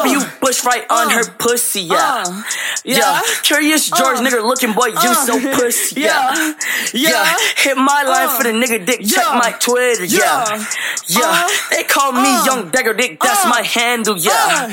W Bush right on her pussy, yeah. Curious George, nigga looking boy, you so pussy, yeah. Hit my line for the nigga dick, check my Twitter, yeah. They call me Young Dagger Dick, that's my handle, yeah.